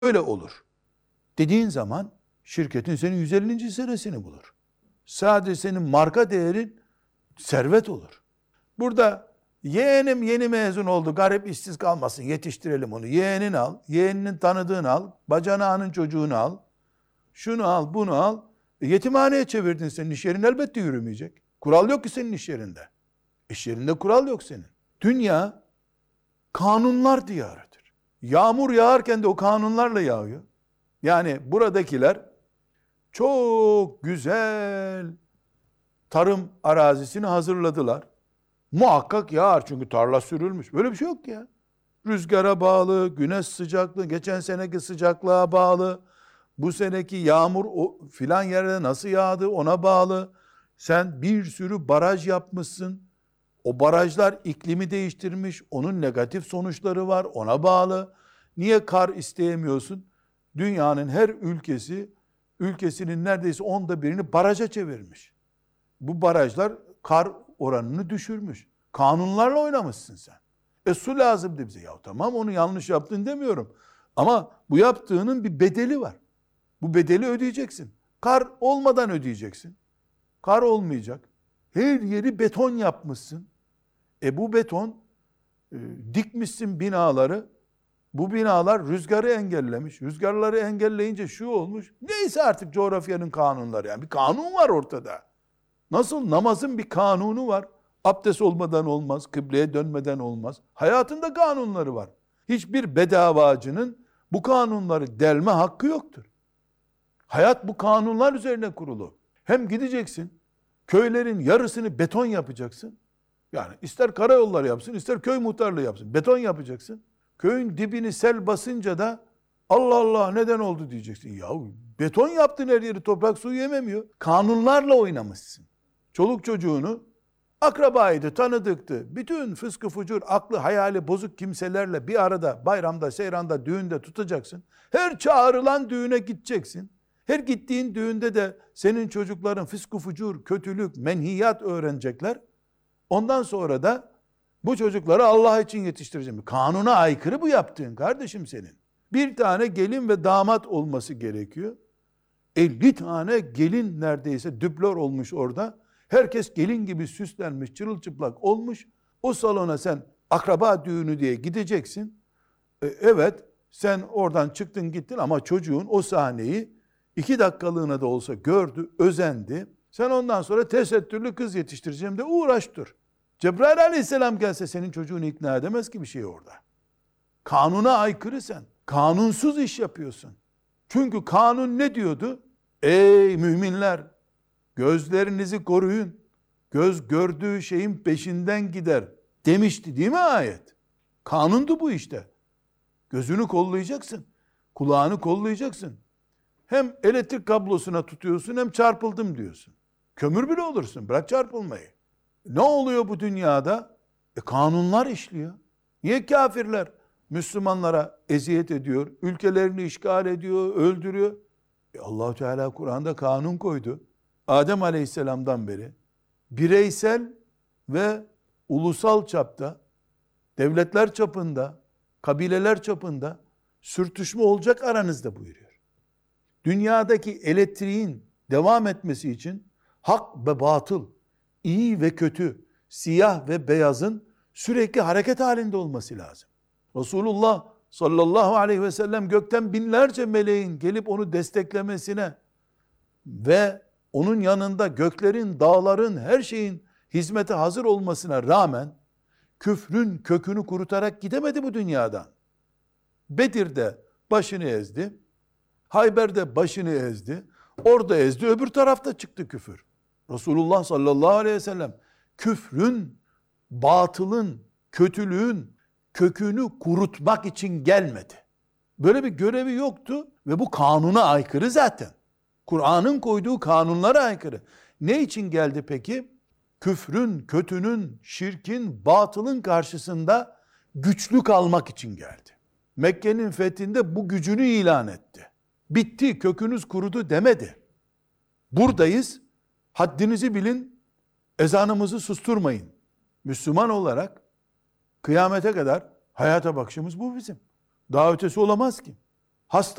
öyle olur dediğin zaman şirketin senin 150. senesini bulur. Sadece senin marka değerin servet olur. Burada yeğenim yeni mezun oldu, garip işsiz kalmasın, yetiştirelim onu. Yeğenini al, yeğeninin tanıdığını al, bacanağının çocuğunu al, şunu al, bunu al. Yetimhaneye çevirdin, senin iş yerin elbette yürümeyecek. Kural yok ki senin iş yerinde. İş yerinde kural yok senin. Dünya kanunlar diyarıdır. Yağmur yağarken de o kanunlarla yağıyor. Yani buradakiler çok güzel tarım arazisini hazırladılar. Muhakkak yağar çünkü tarla sürülmüş. Böyle bir şey yok ya. Rüzgara bağlı, güneş sıcaklığı, geçen seneki sıcaklığa bağlı. Bu seneki yağmur o filan yerde nasıl yağdı ona bağlı. Sen bir sürü baraj yapmışsın. O barajlar iklimi değiştirmiş. Onun negatif sonuçları var. Ona bağlı. Niye kar isteyemiyorsun? Dünyanın her ülkesinin neredeyse 1/10'ını baraja çevirmiş. Bu barajlar kar oranını düşürmüş. Kanunlarla oynamışsın sen. Su lazımdı bize. Ya tamam, onu yanlış yaptın demiyorum. Ama bu yaptığının bir bedeli var. Bu bedeli ödeyeceksin. Kar olmadan ödeyeceksin. Kar olmayacak. Her yeri beton yapmışsın. Bu beton, dikmişsin binaları. Bu binalar rüzgarı engellemiş. Rüzgarları engelleyince şu olmuş. Neyse artık coğrafyanın kanunları. Yani bir kanun var ortada. Nasıl namazın bir kanunu var. Abdest olmadan olmaz, kıbleye dönmeden olmaz. Hayatında kanunları var. Hiçbir bedavacının bu kanunları delme hakkı yoktur. Hayat bu kanunlar üzerine kurulu. Hem gideceksin, köylerin yarısını beton yapacaksın. Yani ister karayolları yapsın, ister köy muhtarlığı yapsın. Beton yapacaksın. Köyün dibini sel basınca da Allah Allah neden oldu diyeceksin. Ya beton yaptın, her yeri toprak suyu yememiyor. Kanunlarla oynamışsın. Çoluk çocuğunu, akrabaydı, tanıdıktı, bütün fıskı fucur, aklı hayali bozuk kimselerle bir arada bayramda, seyranda, düğünde tutacaksın. Her çağrılan düğüne gideceksin. Her gittiğin düğünde de senin çocukların fıskı fucur, kötülük, menhiyat öğrenecekler. Ondan sonra da bu çocukları Allah için yetiştireceğim. Kanuna aykırı bu yaptığın kardeşim senin. Bir tane gelin ve damat olması gerekiyor. 50 tane gelin neredeyse dublör olmuş orada. Herkes gelin gibi süslenmiş, çırılçıplak olmuş. O salona sen akraba düğünü diye gideceksin. Evet, sen oradan çıktın gittin ama çocuğun o sahneyi 2 dakikalığına da olsa gördü, özendi. Sen ondan sonra tesettürlü kız yetiştireceğim de uğraş dur. Cebrail aleyhisselam gelse senin çocuğunu ikna edemez ki bir şey orada. Kanuna aykırı sen. Kanunsuz iş yapıyorsun. Çünkü kanun ne diyordu? Ey müminler! Gözlerinizi koruyun. Göz gördüğü şeyin peşinden gider demişti değil mi ayet? Kanundu bu işte. Gözünü kollayacaksın. Kulağını kollayacaksın. Hem elektrik kablosuna tutuyorsun hem çarpıldım diyorsun. Kömür bile olursun. Bırak çarpılmayı. Ne oluyor bu dünyada? Kanunlar işliyor. Niye kafirler Müslümanlara eziyet ediyor, ülkelerini işgal ediyor, öldürüyor? Allah-u Teala Kur'an'da kanun koydu. Adem Aleyhisselam'dan beri bireysel ve ulusal çapta, devletler çapında, kabileler çapında sürtüşme olacak aranızda buyuruyor. Dünyadaki elektriğin devam etmesi için hak ve batıl, iyi ve kötü, siyah ve beyazın sürekli hareket halinde olması lazım. Resulullah sallallahu aleyhi ve sellem gökten binlerce meleğin gelip onu desteklemesine ve onun yanında göklerin, dağların, her şeyin hizmete hazır olmasına rağmen küfrün kökünü kurutarak gidemedi bu dünyadan. Bedir'de başını ezdi, Hayber'de başını ezdi, orada ezdi, öbür tarafta çıktı küfür. Resulullah sallallahu aleyhi ve sellem küfrün, batılın, kötülüğün kökünü kurutmak için gelmedi. Böyle bir görevi yoktu ve bu kanuna aykırı zaten. Kur'an'ın koyduğu kanunlara aykırı. Ne için geldi peki? Küfrün, kötünün, şirkin, batılın karşısında güçlü kalmak için geldi. Mekke'nin fethinde bu gücünü ilan etti. Bitti, kökünüz kurudu demedi. Buradayız, haddinizi bilin, ezanımızı susturmayın. Müslüman olarak kıyamete kadar hayata bakışımız bu bizim. Daha ötesi olamaz ki. hasta